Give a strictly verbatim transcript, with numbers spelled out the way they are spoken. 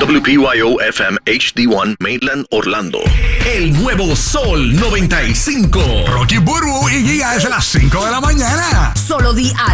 W P Y O F M H D uno Maitland, Orlando. El nuevo Sol noventa y cinco. Rocky Burbu y Giga es a las cinco de la mañana. Solo di